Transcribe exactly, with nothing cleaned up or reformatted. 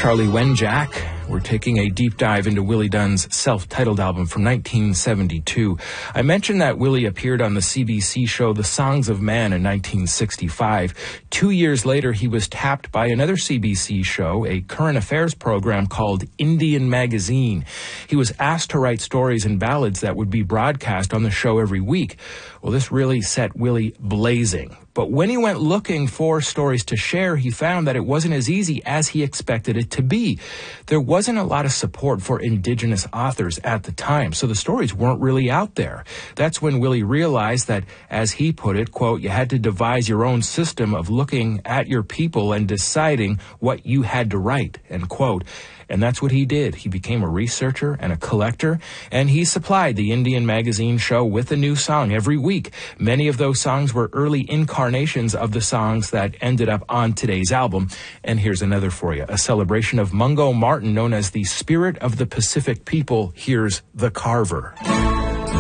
Charlie Wenjack. We're taking a deep dive into Willie Dunn's self-titled album from nineteen seventy-two. I mentioned that Willie appeared on the C B C show The Songs of Man in nineteen sixty-five. Two years later, he was tapped by another C B C show, a current affairs program called Indian Magazine. He was asked to write stories and ballads that would be broadcast on the show every week. Well, this really set Willie blazing. But when he went looking for stories to share, he found that it wasn't as easy as he expected it to be. There wasn't a lot of support for Indigenous authors at the time, so the stories weren't really out there. That's when Willie realized that, as he put it, quote, you had to devise your own system of looking at your people and deciding what you had to write, end quote. And that's what he did. He became a researcher and a collector, and he supplied the Indian Magazine show with a new song every week. Many of those songs were early incarnations of the songs that ended up on today's album. And here's another for you, a celebration of Mungo Martin known as the Spirit of the Pacific People. Here's The Carver.